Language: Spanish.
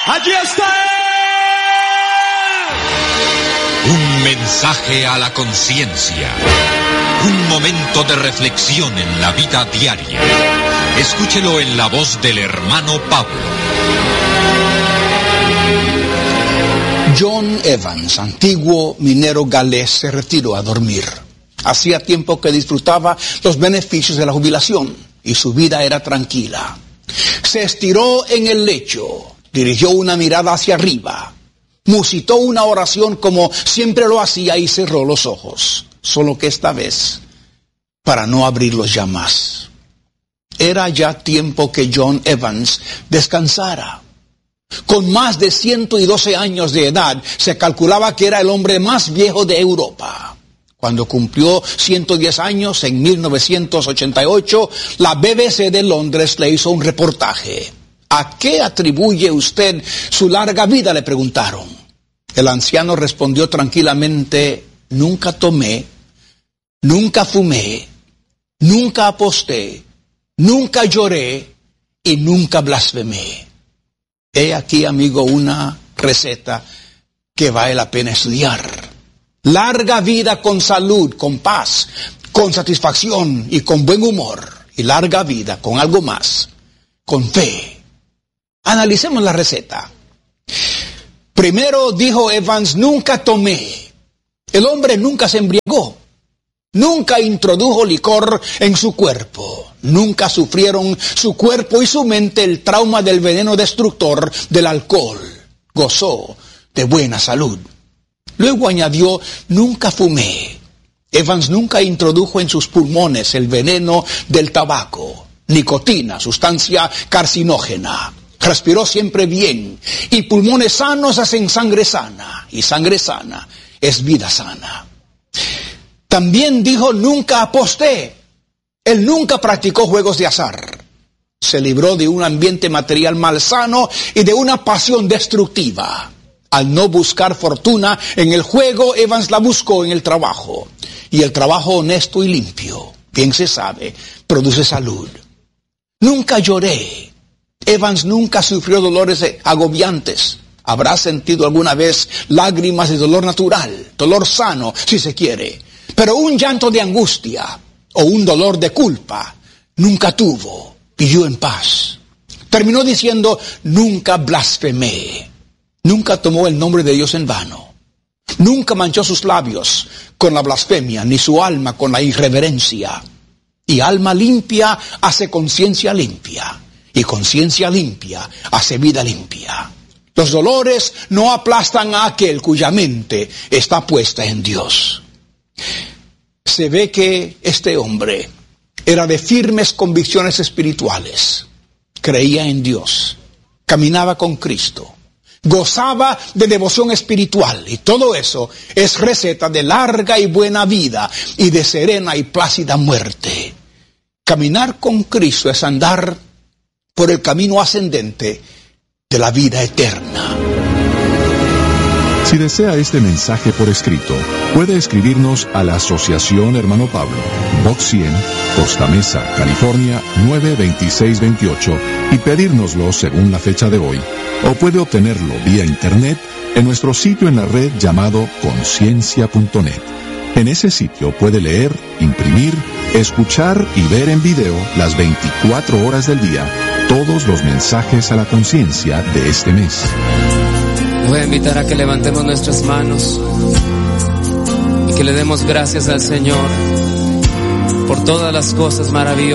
Allí está él. Un mensaje a la conciencia. Un momento de reflexión en la vida diaria. Escúchelo en la voz del hermano Pablo. John Evans, antiguo minero galés, se retiró a dormir. Hacía tiempo que disfrutaba los beneficios de la jubilación y su vida era tranquila. Se estiró en el lecho, dirigió una mirada hacia arriba, musitó una oración como siempre lo hacía y cerró los ojos, solo que esta vez para no abrirlos ya más. Era ya tiempo que John Evans descansara. Con más de 112 años de edad, se calculaba que era el hombre más viejo de Europa. Cuando cumplió 110 años, en 1988, la BBC de Londres le hizo un reportaje. ¿A qué atribuye usted su larga vida?, le preguntaron. El anciano respondió tranquilamente: nunca tomé, nunca fumé, nunca aposté, nunca lloré y nunca blasfemé. He aquí, amigo, una receta que vale la pena estudiar. Larga vida con salud, con paz, con satisfacción y con buen humor. Y larga vida con algo más, con fe. Analicemos la receta. Primero, dijo Evans, nunca tomé. El hombre nunca se embriagó. Nunca introdujo licor en su cuerpo. Nunca sufrieron su cuerpo y su mente el trauma del veneno destructor del alcohol. Gozó de buena salud. Luego añadió, nunca fumé. Evans nunca introdujo en sus pulmones el veneno del tabaco, nicotina, sustancia carcinógena. Respiró siempre bien, y pulmones sanos hacen sangre sana, y sangre sana es vida sana. También dijo, nunca aposté. Él nunca practicó juegos de azar. Se libró de un ambiente material malsano y de una pasión destructiva. Al no buscar fortuna en el juego, Evans la buscó en el trabajo. Y el trabajo honesto y limpio, bien se sabe, produce salud. Nunca lloré. Evans nunca sufrió dolores agobiantes. Habrá sentido alguna vez lágrimas de dolor natural, dolor sano, si se quiere. Pero un llanto de angustia o un dolor de culpa nunca tuvo. Vivió en paz. Terminó diciendo, nunca blasfemé. Nunca tomó el nombre de Dios en vano. Nunca manchó sus labios con la blasfemia, ni su alma con la irreverencia. Y alma limpia hace conciencia limpia. Y conciencia limpia hace vida limpia. Los dolores no aplastan a aquel cuya mente está puesta en Dios. Se ve que este hombre era de firmes convicciones espirituales. Creía en Dios. Caminaba con Cristo. Gozaba de devoción espiritual. Y todo eso es receta de larga y buena vida y de serena y plácida muerte. Caminar con Cristo es andar por el camino ascendente de la vida eterna. Si desea este mensaje por escrito, puede escribirnos a la Asociación Hermano Pablo, Box 100, Costa Mesa, California, 92628 y pedírnoslo según la fecha de hoy. O puede obtenerlo vía internet en nuestro sitio en la red llamado conciencia.net. En ese sitio puede leer, imprimir, escuchar y ver en video las 24 horas del día todos los mensajes a la conciencia de este mes. Voy a invitar a que levantemos nuestras manos y que le demos gracias al Señor por todas las cosas maravillosas